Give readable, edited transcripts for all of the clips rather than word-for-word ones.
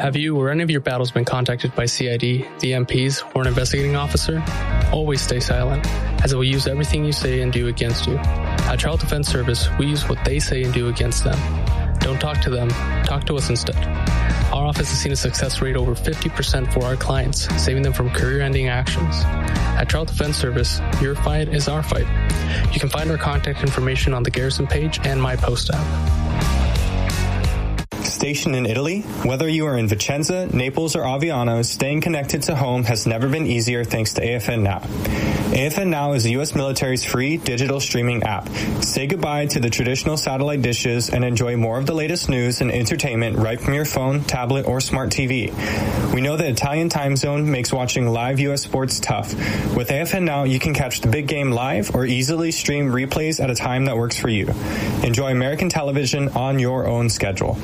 Have you or any of your battles been contacted by CID, the MPs, or an investigating officer? Always stay silent, as it will use everything you say and do against you. At Child Defense Service, we use what they say and do against them. Don't talk to them, talk to us instead. Our office has seen a success rate over 50% for our clients, saving them from career-ending actions. At Child Defense Service, your fight is our fight. You can find our contact information on the Garrison page and My Post app. Stationed in Italy? Whether you are in Vicenza, Naples, or Aviano, staying connected to home has never been easier thanks to AFN Now. AFN Now is the U.S. military's free digital streaming app. Say goodbye to the traditional satellite dishes and enjoy more of the latest news and entertainment right from your phone, tablet, or smart TV. We know the Italian time zone makes watching live U.S. sports tough. With AFN Now, you can catch the big game live or easily stream replays at a time that works for you. Enjoy American television on your own schedule.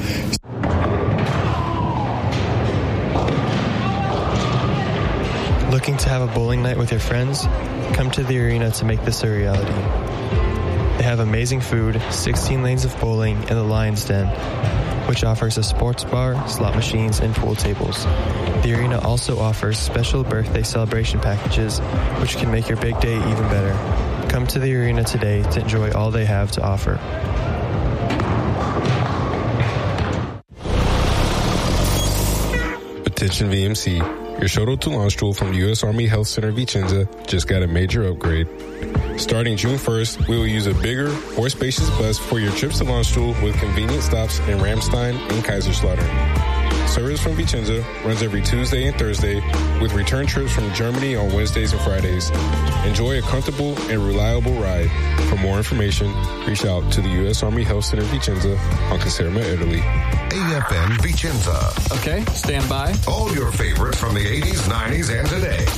Looking to have a bowling night with your friends? Come to the arena to make this a reality. They have amazing food, 16 lanes of bowling, and the Lion's Den, which offers a sports bar, slot machines, and pool tables. The arena also offers special birthday celebration packages, which can make your big day even better. Come to the arena today to enjoy all they have to offer. Attention VMC. Your shuttle to launch tool from the U.S. Army Health Center Vicenza just got a major upgrade. Starting June 1st, we will use a bigger, more spacious bus for your trips to launch tool with convenient stops in Ramstein and Kaiserslautern. Service from Vicenza runs every Tuesday and Thursday with return trips from Germany on Wednesdays and Fridays. Enjoy a comfortable and reliable ride. For more information, reach out to the U.S. Army Health Center Vicenza on Caserma, Italy. AFN Vicenza. Okay, stand by. All your favorites from the 80s, 90s, and today.